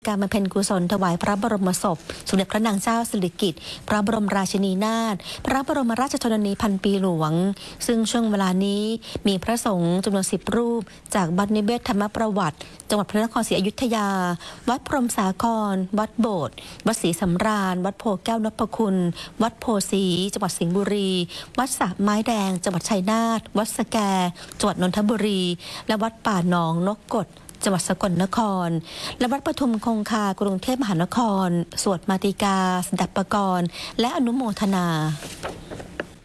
การบำเพ็ญกุศลถวายพระบรมศพสมเด็จพระนางเจ้าสิริกิติ์พระบรมราชินีนาถพระบรมราชชนนีพันปีหลวงซึ่งช่วงเวลานี้มีพระสงฆ์จำนวน10 รูปจากวัดนิเวศธรรมประวัติจังหวัดพระนครศรีอยุธยาวัดพรหมสาครวัดโบสถ์วัดศรีสำราญวัดโพแก้วนพคุณวัดโพสีจังหวัดสิงห์บุรีวัดสระไม้แดงจังหวัดชัยนาทวัดสแกจังหวัดนนทบุรีและวัดป่าหนองนกกดจังหวัดสกลนครและวัดปทุมคงคากรุงเทพมหานครสวดมาติกาสดับปกรณ์และอนุโมทนา